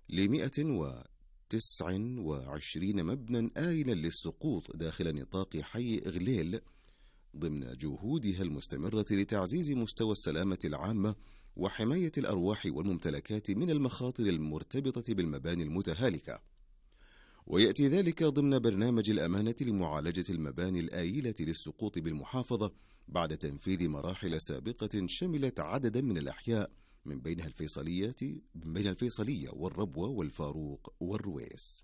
ل129 مبنى آيلا للسقوط داخل نطاق حي إغليل ضمن جهودها المستمرة لتعزيز مستوى السلامة العامة وحماية الأرواح والممتلكات من المخاطر المرتبطة بالمباني المتهالكة. ويأتي ذلك ضمن برنامج الأمانة لمعالجة المباني الآيلة للسقوط بالمحافظة بعد تنفيذ مراحل سابقة شملت عددا من الأحياء من بين الفيصلية والربوة والفاروق والرويس.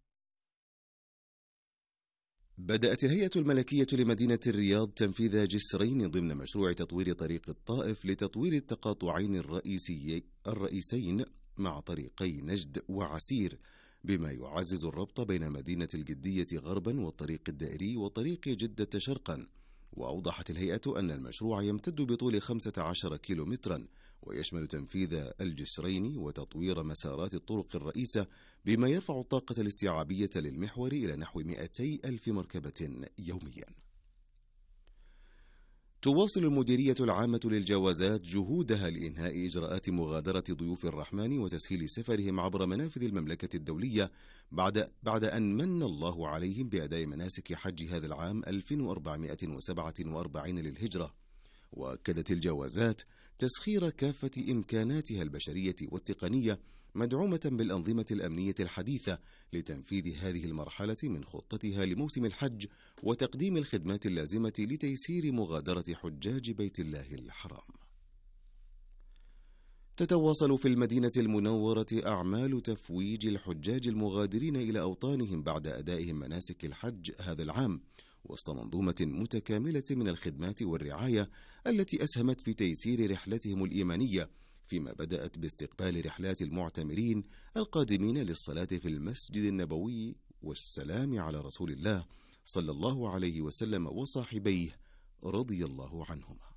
بدأت الهيئة الملكية لمدينة الرياض تنفيذ جسرين ضمن مشروع تطوير طريق الطائف لتطوير التقاطعين الرئيسين مع طريقي نجد وعسير، بما يعزز الربط بين مدينة الجدية غربا والطريق الدائري وطريق جدة شرقا. وأوضحت الهيئة أن المشروع يمتد بطول 15 كيلومترا ويشمل تنفيذ الجسرين وتطوير مسارات الطرق الرئيسة، بما يرفع الطاقة الاستيعابية للمحور إلى نحو 200,000 مركبة يوميا. تواصل المديرية العامة للجوازات جهودها لإنهاء إجراءات مغادرة ضيوف الرحمن وتسهيل سفرهم عبر منافذ المملكة الدولية بعد أن من الله عليهم بأداء مناسك حج هذا العام 1447 للهجرة. وأكدت الجوازات تسخير كافة إمكاناتها البشرية والتقنية مدعومة بالأنظمة الأمنية الحديثة لتنفيذ هذه المرحلة من خطتها لموسم الحج وتقديم الخدمات اللازمة لتيسير مغادرة حجاج بيت الله الحرام. تتواصل في المدينة المنورة أعمال تفويج الحجاج المغادرين إلى أوطانهم بعد أدائهم مناسك الحج هذا العام، وسط منظومة متكاملة من الخدمات والرعاية التي أسهمت في تيسير رحلتهم الإيمانية، فيما بدأت باستقبال رحلات المعتمرين القادمين للصلاة في المسجد النبوي والسلام على رسول الله صلى الله عليه وسلم وصاحبيه رضي الله عنهما.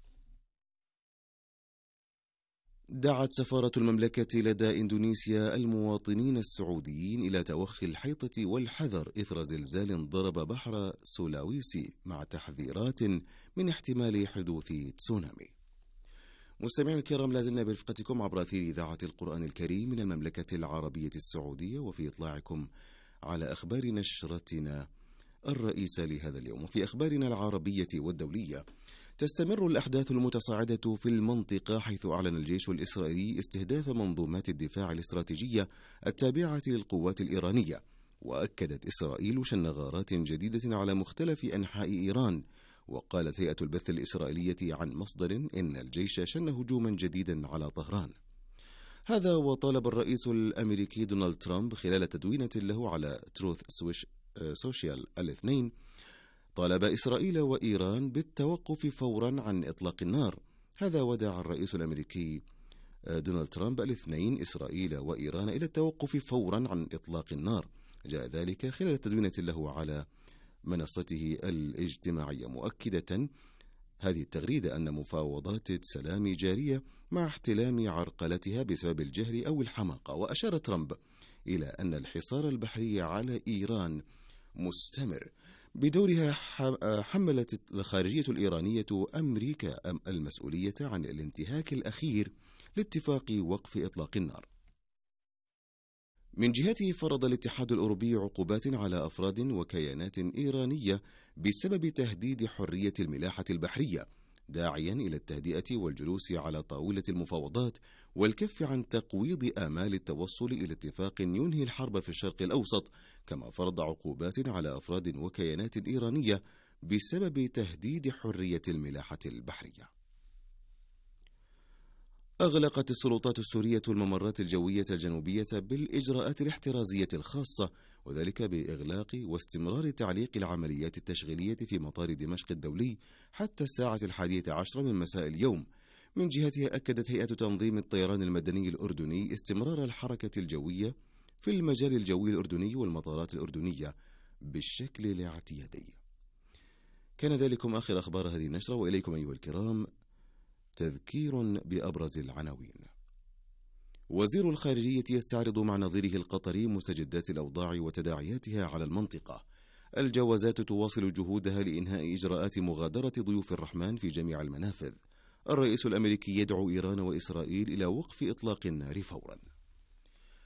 دعت سفارة المملكة لدى إندونيسيا المواطنين السعوديين إلى توخي الحيطة والحذر إثر زلزال ضرب بحر سولاويسي مع تحذيرات من احتمال حدوث تسونامي. مستمعينا الكرام، لازلنا برفقتكم عبر أثير إذاعة القرآن الكريم من المملكة العربية السعودية، وفي إطلاعكم على أخبار نشرتنا الرئيسة لهذا اليوم. وفي أخبارنا العربية والدولية، تستمر الأحداث المتصاعدة في المنطقة، حيث أعلن الجيش الإسرائيلي استهداف منظومات الدفاع الاستراتيجية التابعة للقوات الإيرانية. وأكدت إسرائيل شن غارات جديدة على مختلف أنحاء إيران. وقالت هيئة البث الإسرائيلية عن مصدر إن الجيش شن هجوما جديدا على طهران. هذا وطالب الرئيس الأمريكي دونالد ترامب خلال تدوينة له على تروث سوشيال الاثنين، طالب إسرائيل وإيران بالتوقف فورا عن إطلاق النار. هذا ودعا الرئيس الأمريكي دونالد ترامب الاثنين إسرائيل وإيران إلى التوقف فورا عن إطلاق النار. جاء ذلك خلال تدوينة له على منصته الاجتماعية، مؤكدة هذه التغريدة أن مفاوضات السلام جارية مع احتلام عرقلتها بسبب الجهل أو الحماقة. وأشار ترامب إلى أن الحصار البحري على إيران مستمر. بدورها حملت الخارجية الإيرانية أمريكا المسؤولية عن الانتهاك الأخير لاتفاق وقف إطلاق النار. من جهته، فرض الاتحاد الأوروبي عقوبات على أفراد وكيانات إيرانية بسبب تهديد حرية الملاحة البحرية، داعيا إلى التهدئة والجلوس على طاولة المفاوضات والكف عن تقويض آمال التوصل إلى اتفاق ينهي الحرب في الشرق الأوسط. كما فرض عقوبات على أفراد وكيانات إيرانية بسبب تهديد حرية الملاحة البحرية. أغلقت السلطات السورية الممرات الجوية الجنوبية بالإجراءات الاحترازية الخاصة، وذلك بإغلاق واستمرار تعليق العمليات التشغيلية في مطار دمشق الدولي حتى الساعة 11 من مساء اليوم. من جهتها، أكدت هيئة تنظيم الطيران المدني الأردني استمرار الحركة الجوية في المجال الجوي الأردني والمطارات الأردنية بالشكل الاعتيادي. كان ذلكم آخر أخبار هذه النشرة، وإليكم أيها الكرام تذكير بأبرز العناوين. وزير الخارجية يستعرض مع نظيره القطري مستجدات الأوضاع وتداعياتها على المنطقة. الجوازات تواصل جهودها لإنهاء إجراءات مغادرة ضيوف الرحمن في جميع المنافذ. الرئيس الأمريكي يدعو إيران وإسرائيل إلى وقف إطلاق النار فورا.